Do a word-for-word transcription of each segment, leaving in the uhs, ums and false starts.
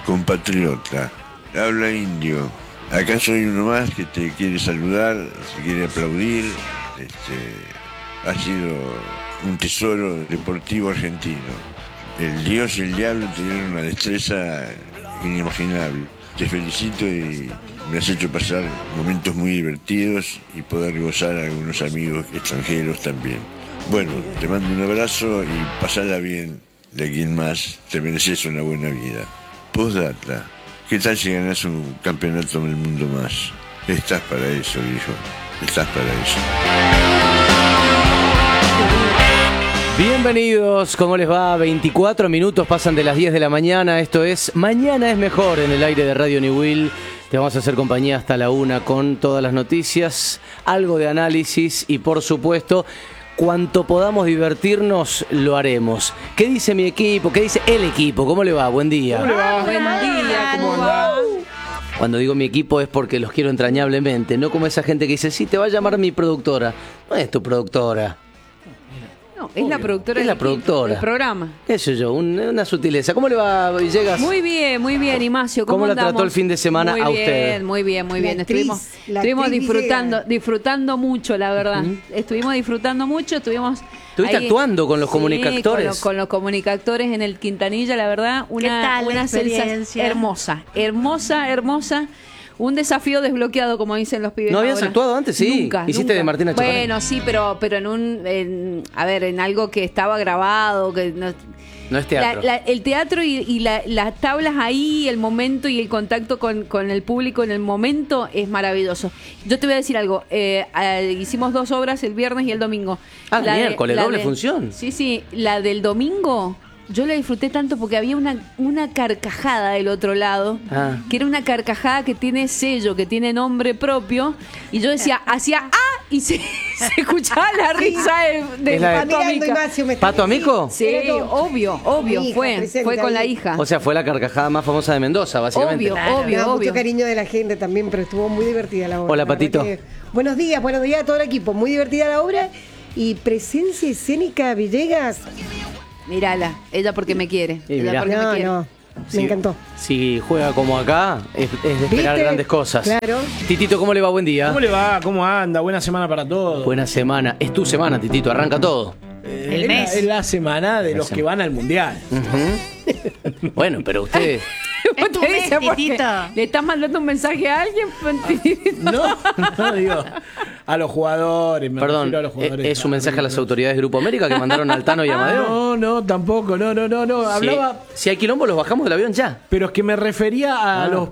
compatriota, habla indio. Acá soy uno más que te quiere saludar, te quiere aplaudir. Este, ha sido un tesoro deportivo argentino. El Dios y el diablo tuvieron una destreza inimaginable. Te felicito y me has hecho pasar momentos muy divertidos y poder gozar a algunos amigos extranjeros también. Bueno, te mando un abrazo y pasala bien de aquí en más. Te mereces una buena vida. Postdata. ¿Qué tal si ganas un campeonato del mundo más? Estás para eso, hijo. Estás para eso. Bienvenidos, ¿cómo les va? veinticuatro minutos pasan de las diez de la mañana. Esto es Mañana es Mejor en el aire de Radio New Will. Te vamos a hacer compañía hasta la una con todas las noticias, algo de análisis y, por supuesto, cuanto podamos divertirnos, lo haremos. ¿Qué dice mi equipo? ¿Qué dice el equipo? ¿Cómo le va? Buen día. ¿Cómo le va? Buen día, ¿cómo va? Cuando digo mi equipo es porque los quiero entrañablemente, no como esa gente que dice, sí, te va a llamar mi productora. No es tu productora. No, es Obvio. la productora es la productora del programa. ¿Qué sé yo? Un, una sutileza. ¿Cómo le va, Villegas? Muy bien, muy bien, Ignacio. ¿Cómo, ¿Cómo la andamos? trató el fin de semana muy a bien, usted? Muy bien, muy bien. La actriz, estuvimos la estuvimos disfrutando, Villegas. disfrutando mucho, la verdad. Uh-huh. Estuvimos disfrutando mucho, estuvimos... ¿Estuviste ahí, actuando con los sí, comunicadores? Con los, con los comunicadores en el Quintanilla, la verdad, una, tal la una experiencia? sensación hermosa, hermosa, hermosa. Un desafío desbloqueado, como dicen los pibes. ¿No habías ahora. actuado antes? Sí. Nunca. ¿Hiciste nunca. de Martina Chaparro? Bueno, sí, pero, pero en un. En, a ver, en algo que estaba grabado. que no, No es teatro. La, la, el teatro y, y la, las tablas ahí, el momento y el contacto con, con el público en el momento es maravilloso. Yo te voy a decir algo. Eh, eh, hicimos dos obras el viernes y el domingo. Ah, La de- miércoles, la doble de- función. Sí, sí. La del domingo. Yo la disfruté tanto porque había una, una carcajada del otro lado, Ah. que era una carcajada que tiene sello, que tiene nombre propio, y yo decía, hacía ¡ah! Y se, se escuchaba la risa de, de Es la de- Pato Mirando, Amica. Ignacio, me ¿Pato Amico? Sí, obvio, obvio, Mi hija, fue, presente fue con la ahí. hija. O sea, fue la carcajada más famosa de Mendoza, básicamente. Obvio. Me da obvio. mucho cariño de la gente también, pero estuvo muy divertida la obra. Hola, La verdad Patito. que- Buenos días, buenos días a todo el equipo. Muy divertida la obra y presencia escénica Villegas. Mírala, ella porque me quiere. Sí, ella mirá. porque me No, quiere. no, Sí. me encantó. Si juega como acá, es, es de esperar ¿Viste? grandes cosas. Claro. Titito, ¿cómo le va? Buen día. ¿Cómo le va? ¿Cómo anda? Buena semana para todos. Buena semana. Es tu semana, Titito. Arranca todo. Eh, El es, mes. La, es la semana de La los semana. que van al mundial. Ujú. Bueno, pero usted... ¿Vos tu te mes, dices porque Titito. ¿Le estás mandando un mensaje a alguien? No, no digo a los jugadores. Me Perdón, refiero a los jugadores. ¿es un mensaje a las autoridades de Grupo América que mandaron a Altano y a Amadeo? No, no, tampoco. No, no, no, no. Si, Hablaba, si hay quilombo, los bajamos del avión ya. pero es que me refería a Ah. los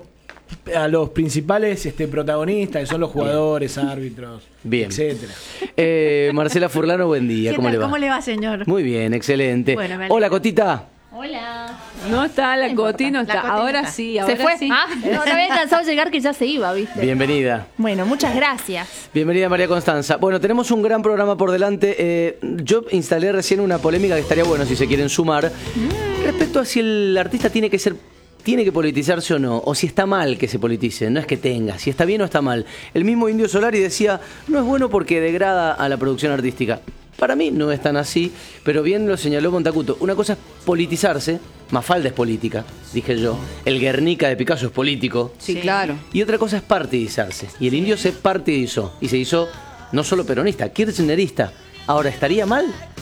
a los principales este, protagonistas, que son los jugadores, árbitros, Bien. etcétera. Eh, Marcela Furlano, buen día. ¿Qué ¿Cómo tal? le va? ¿Cómo le va, señor? Muy bien, excelente. Bueno, me alegro. Hola, Cotita. Hola. No está, la Coti no está. La Coti no Ahora está. sí, ahora ¿Se fue? sí. Ah, no, no había cansado de llegar que ya se iba, ¿viste? Bienvenida. Bueno, muchas gracias. Bienvenida, María Constanza. Bueno, tenemos un gran programa por delante. Eh, yo instalé recién una polémica que estaría bueno si se quieren sumar. Respecto a si el artista tiene que ser... tiene que politizarse o no, o si está mal que se politice, no es que tenga, si está bien o está mal. El mismo Indio Solari decía, no es bueno porque degrada a la producción artística. Para mí no es tan así, pero bien lo señaló Montacuto. Una cosa es politizarse, Mafalda es política, dije yo. El Guernica de Picasso es político. Sí, Sí. claro. Y otra cosa es partidizarse. Y el Indio se partidizó, y se hizo no solo peronista, kirchnerista. Ahora, ¿estaría mal?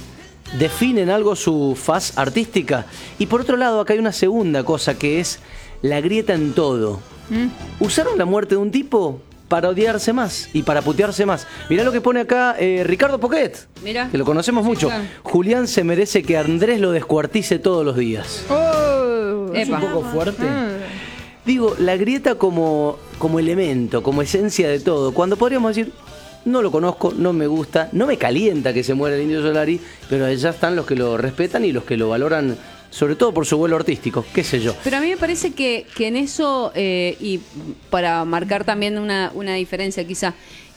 ¿Definen algo su faz artística? Y por otro lado, acá hay una segunda cosa que es la grieta en todo. ¿Usaron la muerte de un tipo para odiarse más y para putearse más? Mirá lo que pone acá eh, Ricardo Poquet, Mirá. que lo conocemos mucho. claro. Julián se merece que Andrés lo descuartice todos los días. Oh, Es un epa. poco fuerte. Digo, la grieta como, como elemento, como esencia de todo, cuando podríamos decir, no lo conozco, no me gusta, no me calienta que se muera el Indio Solari, pero allá están los que lo respetan y los que lo valoran, sobre todo por su vuelo artístico, qué sé yo. Pero a mí me parece que, que en eso, eh, y para marcar también una, una diferencia quizá,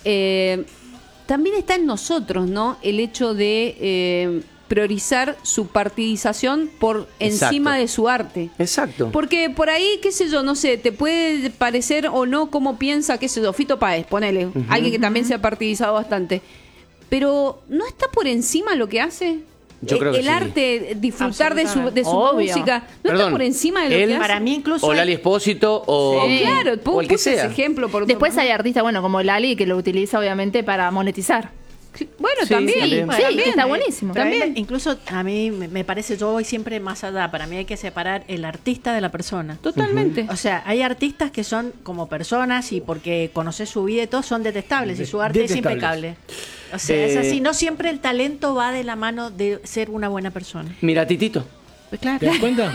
eh, también está en nosotros, ¿no? El hecho de eh, priorizar su partidización por Exacto. encima de su arte. Exacto. Porque por ahí, qué sé yo, no sé, te puede parecer o no cómo piensa, qué sé yo, Fito Páez, ponele, alguien que también se ha partidizado bastante. Pero, ¿no está por encima lo que hace? Yo creo que el sí. arte, disfrutar de su, de su Obvio. música, no Perdón, está por encima de lo él- que hace. Para mí incluso O hay- Lali Espósito o, Sí. Claro, o el que puse ese sea. ejemplo. Por, Después hay artistas, bueno, como Lali, que lo utiliza obviamente para monetizar. Bueno, Sí, también. también. Sí, también. que está buenísimo. Pero a mí También. me- incluso a mí me me parece, yo voy siempre más allá, para mí hay que separar el artista de la persona. Totalmente. O sea, hay artistas que son como personas y porque conoces su vida y todo son detestables y su arte es Detestables. impecable. O sea, Eh, es así, no siempre el talento va de la mano de ser una buena persona. Mira, Titito. Pues claro. ¿Te das cuenta?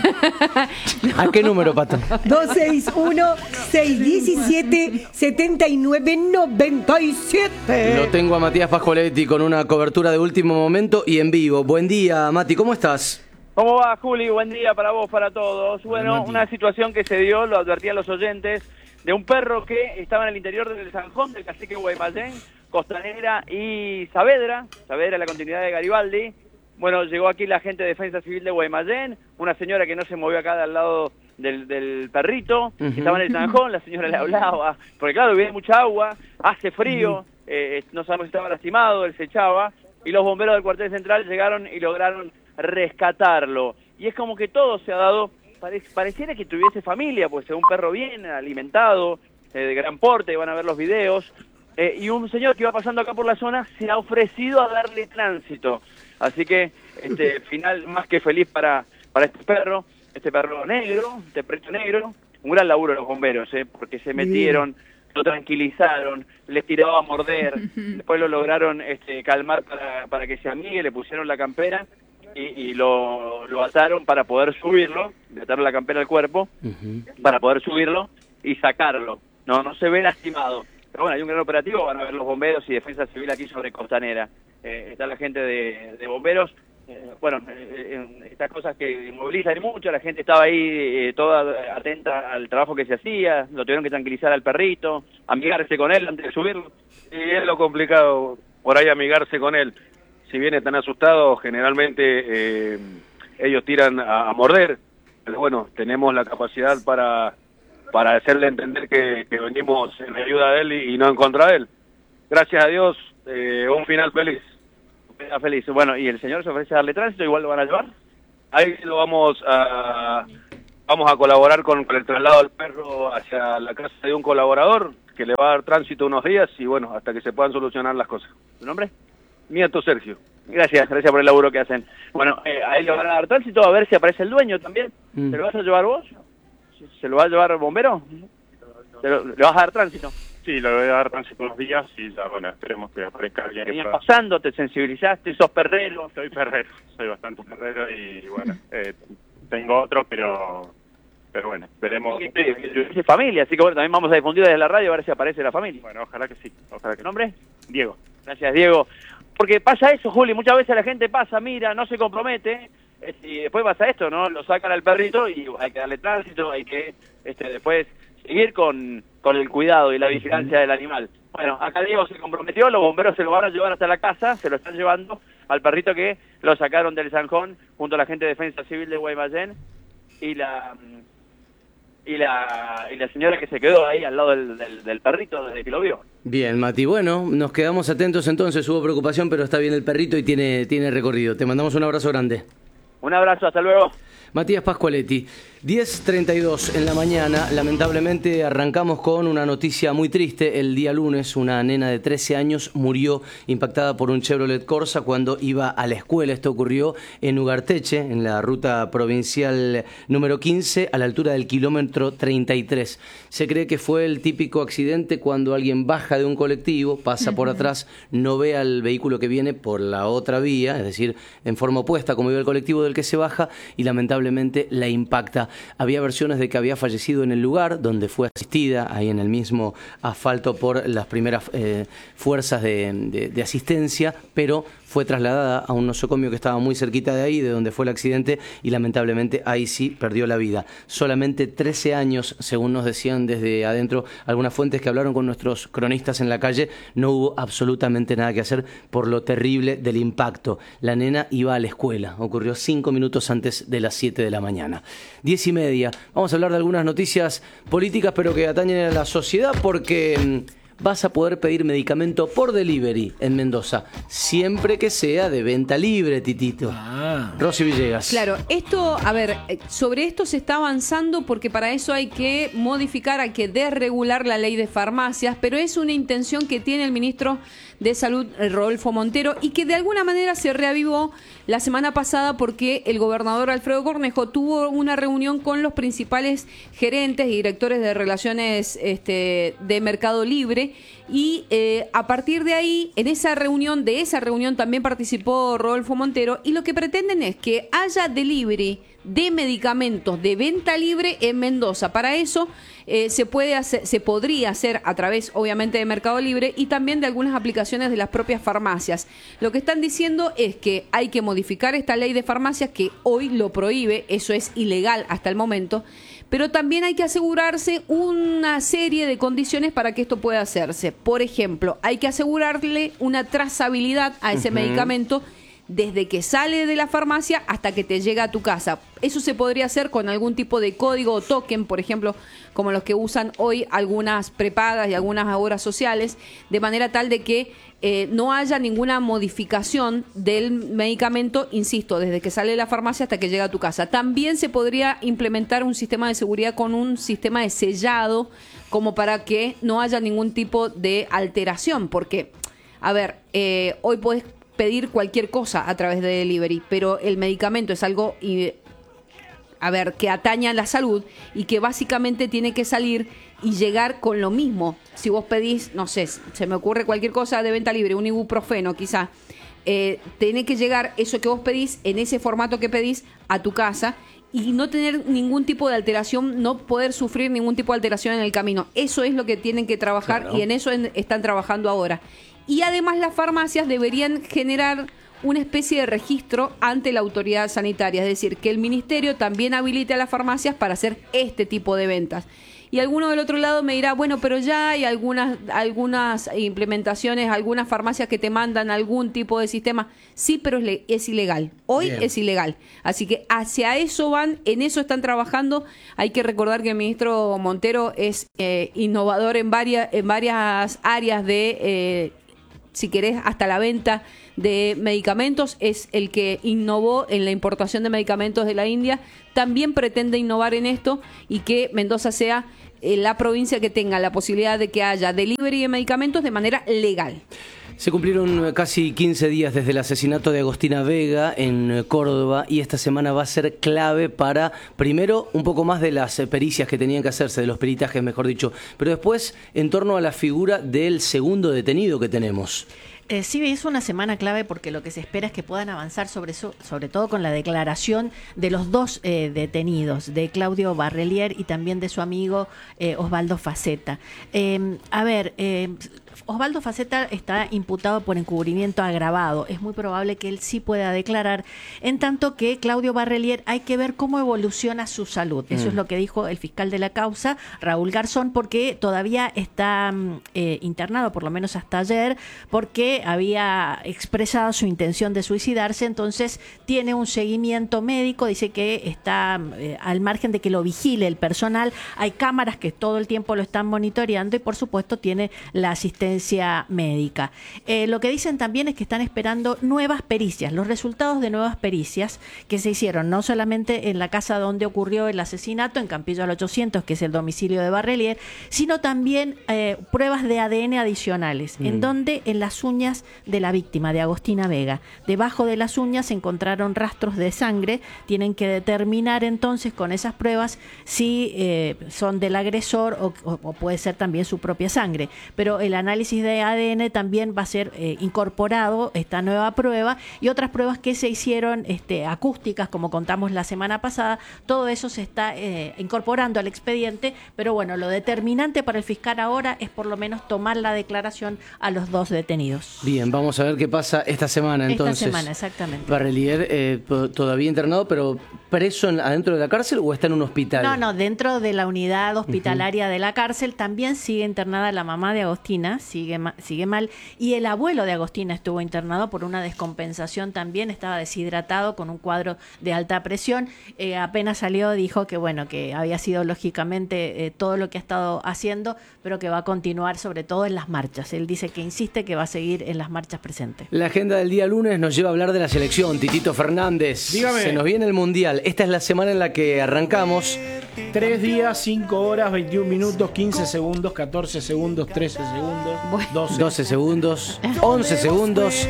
¿A qué número, Pato? dos seis uno, seis uno siete, siete nueve nueve siete. Lo tengo a Matías Pascualetti con una cobertura de último momento y en vivo. Buen día, Mati, ¿cómo estás? ¿Cómo va, Juli? Buen día para vos, para todos. Bueno, Mati. una situación que se dio, lo advertí a los oyentes, de un perro que estaba en el interior del Zanjón, del cacique Guaymallén, Costanera y Saavedra. Saavedra, la continuidad de Garibaldi. Bueno, llegó aquí la gente de Defensa Civil de Guaymallén, una señora que no se movió acá de al lado del, del perrito, que Ujú. estaba en el Zanjón, la señora le hablaba, porque claro, viene mucha agua, hace frío, eh, no sabemos si estaba lastimado, él se echaba, y los bomberos del cuartel central llegaron y lograron rescatarlo. Y es como que todo se ha dado, pare- pareciera que tuviese familia, pues es un perro bien alimentado, eh, de gran porte, van a ver los videos, eh, y un señor que iba pasando acá por la zona se ha ofrecido a darle tránsito. Así que, este final más que feliz para, para este perro, este perro negro, este perrito negro, un gran laburo de los bomberos, eh, porque se metieron, lo tranquilizaron, les tiraba a morder, después lo lograron este, calmar para, para que se amigue, le pusieron la campera y, y lo, lo ataron para poder subirlo, le ataron la campera al cuerpo, para poder subirlo y sacarlo. No, no se ve lastimado. Pero bueno, hay un gran operativo, van a ver los bomberos y Defensa Civil aquí sobre Costanera. Eh, está la gente de, de bomberos. Eh, bueno, eh, eh, estas cosas que movilizan mucho, la gente estaba ahí eh, toda atenta al trabajo que se hacía, lo tuvieron que tranquilizar al perrito, amigarse con él antes de subirlo. Y es lo complicado, por ahí amigarse con él. Si bien están asustados, generalmente eh, ellos tiran a, a morder. Pero bueno, tenemos la capacidad para, para hacerle entender que, que venimos en ayuda de él y, y no en contra de él. Gracias a Dios, eh, un final feliz. Era feliz. Bueno, y el señor se ofrece a darle tránsito, igual lo van a llevar. Ahí lo vamos a vamos a colaborar con, con el traslado del perro hacia la casa de un colaborador que le va a dar tránsito unos días y bueno, hasta que se puedan solucionar las cosas. ¿Tu nombre? Nieto Sergio. Gracias, gracias por el laburo que hacen. Bueno, eh, a él le van a dar tránsito, a ver si aparece el dueño también. Mm. ¿Se lo vas a llevar vos? ¿Se lo va a llevar el bombero? ¿Se lo- ¿Le vas a dar tránsito? Sí, le voy a dar tránsito unos días y ya, bueno, esperemos que aparezca alguien. Venías pasando, te sensibilizaste, sos perrero. Soy perrero, soy bastante perrero y bueno, eh, tengo otro, pero pero bueno, esperemos. Es familia, así que bueno, también vamos a difundir desde la radio a ver si aparece la familia. Bueno, ojalá que sí, ojalá que ¿Tu nombre? Diego. Gracias, Diego. Porque pasa eso, Juli, muchas veces la gente pasa, mira, no se compromete, eh, y después pasa esto, ¿no? Lo sacan al perrito y hay que darle tránsito, hay que este, después seguir con, con el cuidado y la vigilancia del animal. Bueno, acá Diego se comprometió, los bomberos se lo van a llevar hasta la casa, se lo están llevando al perrito que lo sacaron del Zanjón junto a la gente de Defensa Civil de Guaymallén y la y la y la señora que se quedó ahí al lado del, del, del perrito desde que lo vio. Bien, Mati. Bueno, nos quedamos atentos entonces. Hubo preocupación, pero está bien el perrito y tiene, tiene recorrido. Te mandamos un abrazo grande. Un abrazo, hasta luego. Matías Pascualetti, diez treinta y dos en la mañana. Lamentablemente arrancamos con una noticia muy triste. El día lunes una nena de trece años murió impactada por un Chevrolet Corsa cuando iba a la escuela. Esto ocurrió en Ugarteche, en la ruta provincial número quince, a la altura del kilómetro treinta y tres. Se cree que fue el típico accidente cuando alguien baja de un colectivo, pasa por atrás, no ve al vehículo que viene por la otra vía, es decir, en forma opuesta como iba el colectivo del que se baja, y lamentablemente la impacta. Había versiones de que había fallecido en el lugar donde fue asistida, ahí en el mismo asfalto por las primeras eh, fuerzas de, de, de asistencia, pero fue trasladada a un nosocomio que estaba muy cerquita de ahí, de donde fue el accidente, y lamentablemente ahí sí perdió la vida. Solamente trece años, según nos decían desde adentro algunas fuentes que hablaron con nuestros cronistas en la calle, no hubo absolutamente nada que hacer por lo terrible del impacto. La nena iba a la escuela, ocurrió cinco minutos antes de las siete de la mañana. Diez y media, vamos a hablar de algunas noticias políticas, pero que atañen a la sociedad, porque vas a poder pedir medicamento por delivery en Mendoza, siempre que sea de venta libre, Titito. Ah. Rosy Villegas. Claro, esto, a ver, eh, sobre esto se está avanzando porque para eso hay que modificar, hay que desregular la ley de farmacias, pero es una intención que tiene el ministro de Salud, Rodolfo Montero, y que de alguna manera se reavivó la semana pasada porque el gobernador Alfredo Cornejo tuvo una reunión con los principales gerentes y directores de relaciones este, de Mercado Libre, y eh, a partir de ahí, en esa reunión, de esa reunión también participó Rodolfo Montero, y lo que pretenden es que haya delivery de medicamentos de venta libre en Mendoza. Para eso eh, se puede hacer, se podría hacer a través, obviamente, de Mercado Libre y también de algunas aplicaciones de las propias farmacias. Lo que están diciendo es que hay que modificar esta ley de farmacias que hoy lo prohíbe, eso es ilegal hasta el momento, pero también hay que asegurarse una serie de condiciones para que esto pueda hacerse. Por ejemplo, hay que asegurarle una trazabilidad a ese uh-huh. medicamento desde que sale de la farmacia hasta que te llega a tu casa. Eso se podría hacer con algún tipo de código o token, por ejemplo, como los que usan hoy algunas prepagas y algunas obras sociales, de manera tal de que eh, no haya ninguna modificación del medicamento, insisto, desde que sale de la farmacia hasta que llega a tu casa. También se podría implementar un sistema de seguridad con un sistema de sellado, como para que no haya ningún tipo de alteración, porque, a ver, eh, hoy podés pedir cualquier cosa a través de delivery, pero el medicamento es algo, y, a ver, que atañe a la salud y que básicamente tiene que salir y llegar con lo mismo. Si vos pedís, no sé, se me ocurre cualquier cosa de venta libre, un ibuprofeno quizá, eh, tiene que llegar eso que vos pedís en ese formato que pedís a tu casa y no tener ningún tipo de alteración, no poder sufrir ningún tipo de alteración en el camino. Eso es lo que tienen que trabajar, claro. Y en eso en, están trabajando ahora. Y además las farmacias deberían generar una especie de registro ante la autoridad sanitaria, es decir, que el ministerio también habilite a las farmacias para hacer este tipo de ventas. Y alguno del otro lado me dirá, bueno, pero ya hay algunas, algunas implementaciones, algunas farmacias que te mandan algún tipo de sistema. Sí, pero es, es ilegal. Hoy Bien. es ilegal. Así que hacia eso van, en eso están trabajando. Hay que recordar que el ministro Montero es eh, innovador en varias, en varias áreas de... Eh, si querés, hasta la venta de medicamentos, es el que innovó en la importación de medicamentos de la India, también pretende innovar en esto y que Mendoza sea eh, la provincia que tenga la posibilidad de que haya delivery de medicamentos de manera legal. Se cumplieron casi quince días desde el asesinato de Agostina Vega en Córdoba y esta semana va a ser clave para, primero, un poco más de las pericias que tenían que hacerse, de los peritajes, mejor dicho, pero después en torno a la figura del segundo detenido que tenemos. Eh, sí, es una semana clave porque lo que se espera es que puedan avanzar sobre eso, sobre todo con la declaración de los dos eh, detenidos, de Claudio Barrelier y también de su amigo eh, Osvaldo Faceta. Eh, a ver, eh, Osvaldo Faceta está imputado por encubrimiento agravado. Es muy probable que él sí pueda declarar, en tanto que Claudio Barrelier hay que ver cómo evoluciona su salud. Eso mm. es lo que dijo el fiscal de la causa, Raúl Garzón, porque todavía está eh, internado, por lo menos hasta ayer, porque había expresado su intención de suicidarse, entonces tiene un seguimiento médico, dice que está eh, al margen de que lo vigile el personal, hay cámaras que todo el tiempo lo están monitoreando y por supuesto tiene la asistencia médica. Eh, lo que dicen también es que están esperando nuevas pericias, los resultados de nuevas pericias que se hicieron no solamente en la casa donde ocurrió el asesinato, en Campillo al ochocientos, que es el domicilio de Barrelier, sino también eh, pruebas de A D N adicionales, mm. en donde en las uñas de la víctima, de Agostina Vega, debajo de las uñas se encontraron rastros de sangre. Tienen que determinar entonces con esas pruebas si eh, son del agresor o, o, o puede ser también su propia sangre, pero el análisis de A D N también va a ser eh, incorporado, esta nueva prueba, y otras pruebas que se hicieron este, acústicas, como contamos la semana pasada. Todo eso se está eh, incorporando al expediente, pero bueno, lo determinante para el fiscal ahora es por lo menos tomar la declaración a los dos detenidos. Bien, vamos a ver qué pasa esta semana entonces. Esta semana, exactamente. Barrelier eh, todavía internado, pero preso en, adentro de la cárcel o está en un hospital. No, no, dentro de la unidad hospitalaria uh-huh. de la cárcel. También sigue internada la mamá de Agostina, sigue, ma- sigue mal. Y el abuelo de Agostina estuvo internado por una descompensación también, estaba deshidratado con un cuadro de alta presión. Eh, apenas salió, dijo que bueno, que había sido lógicamente eh, todo lo que ha estado haciendo, pero que va a continuar sobre todo en las marchas. Él dice que insiste que va a seguir en las marchas presentes. La agenda del día lunes nos lleva a hablar de la selección. Titito Fernández. Dígame. Se nos viene el Mundial. Esta es la semana en la que arrancamos. Tres días, cinco horas, veintiún minutos, quince segundos, catorce segundos, trece segundos, Bueno. doce. doce segundos, once segundos.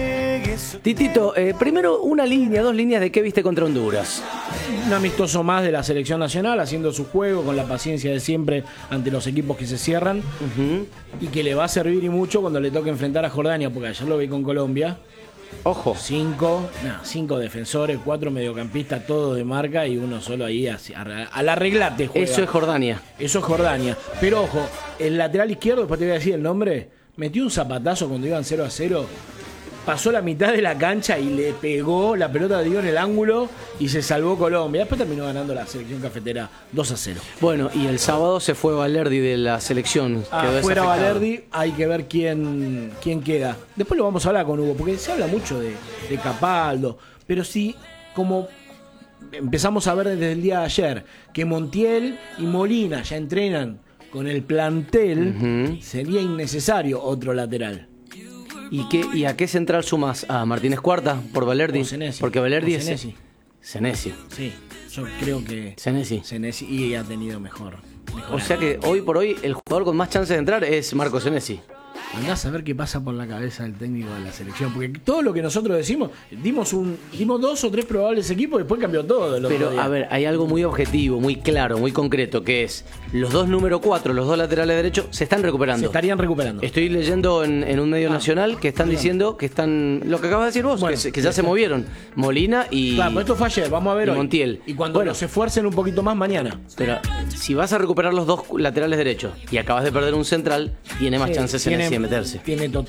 Titito, eh, primero una línea, dos líneas de qué viste contra Honduras. Un amistoso más de la selección nacional, haciendo su juego con la paciencia de siempre ante los equipos que se cierran. Ujú. Y que le va a servir y mucho cuando le toque enfrentar a Jordania, porque ayer lo vi con Colombia. Ojo. Cinco, no, cinco defensores, cuatro mediocampistas, todos de marca y uno solo ahí a, a- al arreglate juega. Eso es Jordania. Eso es Jordania. Pero ojo, el lateral izquierdo, después te voy a decir el nombre, metió un zapatazo cuando iban cero a cero. Pasó la mitad de la cancha y le pegó, la pelota dio en el ángulo y se salvó Colombia. Después terminó ganando la selección cafetera dos a cero. Bueno, y el sábado se fue Valerdi de la selección. Ah, Quedó fuera desafectado. Valerdi, hay que ver quién, quién queda. Después lo vamos a hablar con Hugo, porque se habla mucho de, de Capaldo. Pero sí, como empezamos a ver desde el día de ayer, que Montiel y Molina ya entrenan con el plantel, Ujú. sería innecesario otro lateral. ¿Y, qué, ¿Y a qué central sumas? ¿A Martínez Cuarta por Valerdi? O Senesi. Porque Valerdi O es... Senesi. Senesi. Sí, yo creo que Senesi. Senesi y ha tenido mejor. mejor O sea que hoy por hoy el jugador con más chances de entrar es Marco Senesi. Andás a ver qué pasa por la cabeza del técnico de la selección, porque todo lo que nosotros decimos, dimos un dimos dos o tres probables equipos y después cambió todo. el otro Pero, día. a ver, hay algo muy objetivo, muy claro, muy concreto, que es los dos número cuatro, los dos laterales derechos, se están recuperando. Se estarían recuperando. Estoy leyendo en, en un medio Ah, nacional que están dígame. diciendo que están, lo que acabas de decir vos, Bueno, que, se- que ya se está. movieron. Molina y... Claro, pero esto fue ayer, vamos a ver y hoy. Montiel. Y cuando Bueno. se esfuercen un poquito más mañana. Pero si vas a recuperar los dos laterales derechos y acabas de perder un central, tiene más Eh, chances tiene- Senesi de meterse. Tiene total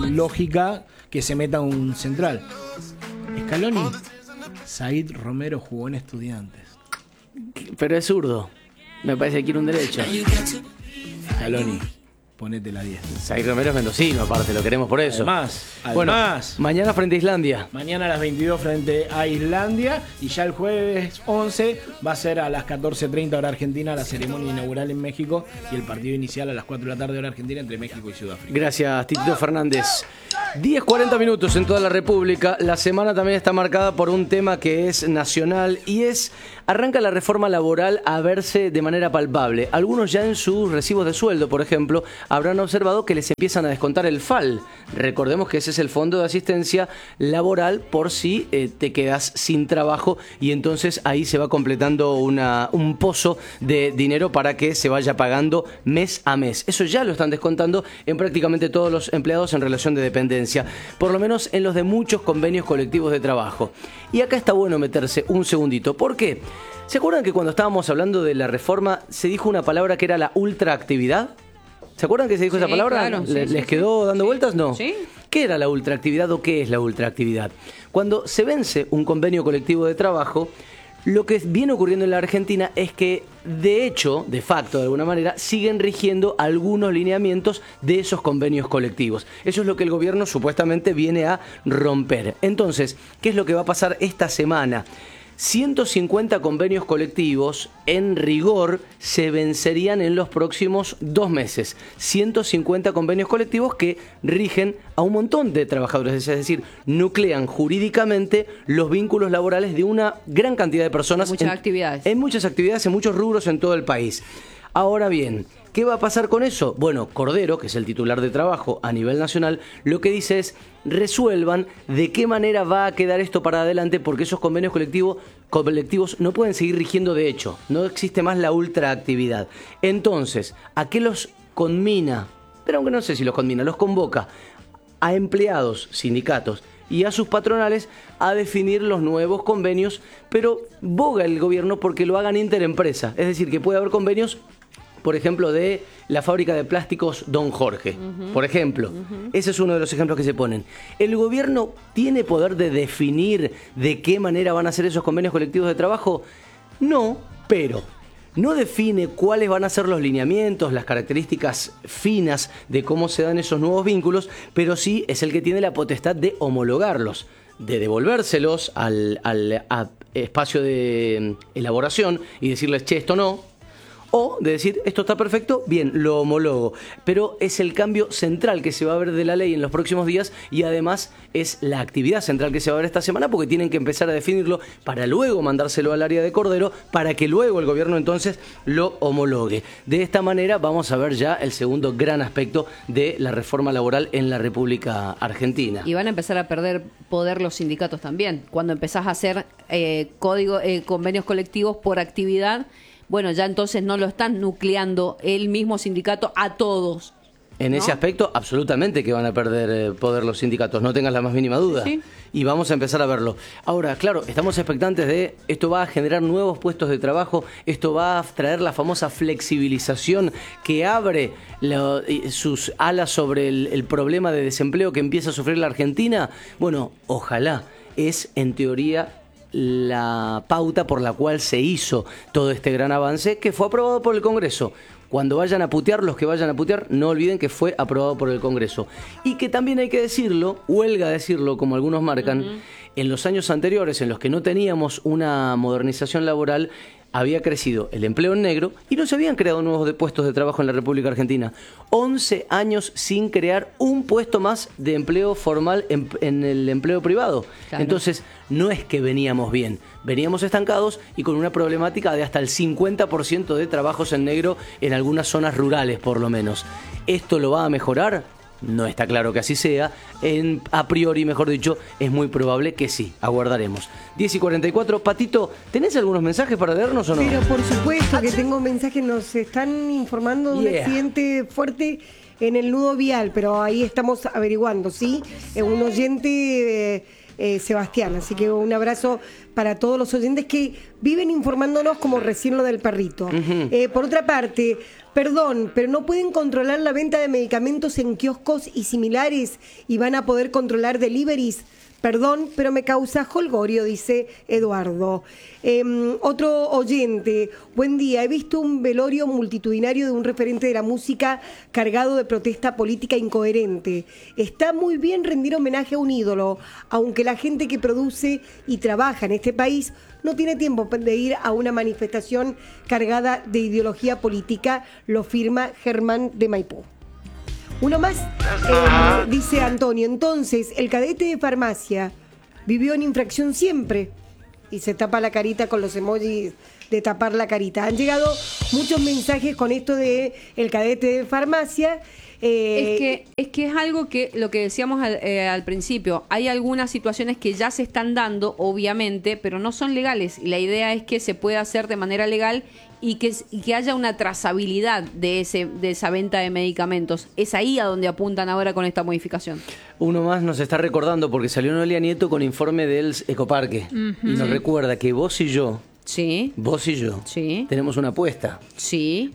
lógica que se meta un central. Scaloni, Said Romero jugó en Estudiantes. Pero es zurdo. Me parece que quiere un derecho. Scaloni, ponete la diez. Said Romero es mendocino, aparte, lo queremos por eso. Además, Bueno, además. mañana frente a Islandia. Mañana a las veintidós frente a Islandia y ya el jueves once va a ser a las catorce treinta hora Argentina la ceremonia inaugural en México y el partido inicial a las cuatro de la tarde hora Argentina entre México y Sudáfrica. Gracias, Tito Fernández. diez cuarenta minutos en toda la República. La semana también está marcada por un tema que es nacional y es, arranca la reforma laboral a verse de manera palpable. Algunos ya en sus recibos de sueldo, por ejemplo, habrán observado que les empiezan a descontar el F A L. Recordemos que ese es el Fondo de Asistencia Laboral por si eh, te quedas sin trabajo y entonces ahí se va completando una, un pozo de dinero para que se vaya pagando mes a mes. Eso ya lo están descontando en prácticamente todos los empleados en relación de dependencia, por lo menos en los de muchos convenios colectivos de trabajo. Y acá está bueno meterse un segundito. ¿Por qué? ¿Se acuerdan que cuando estábamos hablando de la reforma se dijo una palabra que era la ultraactividad? ¿Se acuerdan que se dijo Sí, esa palabra? claro, sí, ¿Le- sí, ¿Les sí. quedó dando vueltas? No. Sí. ¿Qué era la ultraactividad o qué es la ultraactividad? Cuando se vence un convenio colectivo de trabajo, lo que viene ocurriendo en la Argentina es que, de hecho, de facto, de alguna manera, siguen rigiendo algunos lineamientos de esos convenios colectivos. Eso es lo que el gobierno supuestamente viene a romper. Entonces, ¿qué es lo que va a pasar esta semana? ciento cincuenta convenios colectivos en rigor se vencerían en los próximos dos meses. ciento cincuenta convenios colectivos que rigen a un montón de trabajadores, es decir, nuclean jurídicamente los vínculos laborales de una gran cantidad de personas. Muchas en, actividades. En muchas actividades, en muchos rubros en todo el país. Ahora bien, ¿qué va a pasar con eso? Bueno, Cordero, que es el titular de trabajo a nivel nacional, lo que dice es resuelvan de qué manera va a quedar esto para adelante, porque esos convenios colectivos, colectivos no pueden seguir rigiendo de hecho. No existe más la ultraactividad. Entonces, ¿a qué los conmina? Pero aunque no sé si los conmina, los convoca a empleados, sindicatos y a sus patronales a definir los nuevos convenios, pero boga el gobierno porque lo hagan interempresa. Es decir, que puede haber convenios, por ejemplo, de la fábrica de plásticos Don Jorge, por ejemplo. Ese es uno de los ejemplos que se ponen. ¿El gobierno tiene poder de definir de qué manera van a ser esos convenios colectivos de trabajo? No, pero no define cuáles van a ser los lineamientos, las características finas de cómo se dan esos nuevos vínculos, pero sí es el que tiene la potestad de homologarlos, de devolvérselos al, al a espacio de elaboración y decirles, che, esto no. O de decir, esto está perfecto, bien, lo homologo. Pero es el cambio central que se va a ver de la ley en los próximos días y además es la actividad central que se va a ver esta semana porque tienen que empezar a definirlo para luego mandárselo al área de Cordero para que luego el gobierno entonces lo homologue. De esta manera vamos a ver ya el segundo gran aspecto de la reforma laboral en la República Argentina. Y van a empezar a perder poder los sindicatos también. Cuando empezás a hacer eh, código, eh, convenios colectivos por actividad, bueno, ya entonces no lo están nucleando el mismo sindicato a todos. En ¿no? ese aspecto, absolutamente que van a perder eh, poder los sindicatos, no tengas la más mínima duda. Sí. Y vamos a empezar a verlo. Ahora, claro, estamos expectantes de esto va a generar nuevos puestos de trabajo, esto va a traer la famosa flexibilización que abre lo, sus alas sobre el, el problema de desempleo que empieza a sufrir la Argentina. Bueno, ojalá, es en teoría la pauta por la cual se hizo todo este gran avance que fue aprobado por el Congreso. Cuando vayan a putear, los que vayan a putear, no olviden que fue aprobado por el Congreso. Y que también hay que decirlo, huelga decirlo, como algunos marcan, uh-huh. en los años anteriores, en los que no teníamos una modernización laboral, había crecido el empleo en negro y no se habían creado nuevos de puestos de trabajo en la República Argentina. once años sin crear un puesto más de empleo formal en, en el empleo privado. Claro. Entonces, no es que veníamos bien, veníamos estancados y con una problemática de hasta el cincuenta por ciento de trabajos en negro en algunas zonas rurales, por lo menos. ¿Esto lo va a mejorar? No está claro que así sea. En, a priori, mejor dicho, es muy probable que sí. Aguardaremos. diez y cuarenta y cuatro. Patito, ¿tenés algunos mensajes para leernos o no? Pero por supuesto que tengo mensajes. Nos están informando de un yeah. accidente fuerte en el nudo vial, pero ahí estamos averiguando, ¿sí? Eh, un oyente... Eh, Eh, Sebastián, así que un abrazo para todos los oyentes que viven informándonos como recién lo del perrito. Uh-huh. Eh, por otra parte, perdón, pero no pueden controlar la venta de medicamentos en kioscos y similares y van a poder controlar deliveries. Perdón, pero me causa jolgorio, dice Eduardo. Eh, otro oyente, buen día, he visto un velorio multitudinario de un referente de la música cargado de protesta política incoherente. Está muy bien rendir homenaje a un ídolo, aunque la gente que produce y trabaja en este país no tiene tiempo de ir a una manifestación cargada de ideología política, lo firma Germán de Maipú. Uno más, eh, dice Antonio, entonces el cadete de farmacia vivió en infracción siempre y se tapa la carita con los emojis de tapar la carita. Han llegado muchos mensajes con esto de el cadete de farmacia. Eh, es, que, es que es algo que, lo que decíamos al, eh, al principio, hay algunas situaciones que ya se están dando, obviamente, pero no son legales. Y la idea es que se pueda hacer de manera legal y que, y que haya una trazabilidad de, ese, de esa venta de medicamentos. Es ahí a donde apuntan ahora con esta modificación. Uno más nos está recordando, porque salió Noelia Nieto con informe del Ecoparque. Uh-huh. Y nos recuerda que vos y yo, sí, vos y yo, sí, tenemos una apuesta. Sí.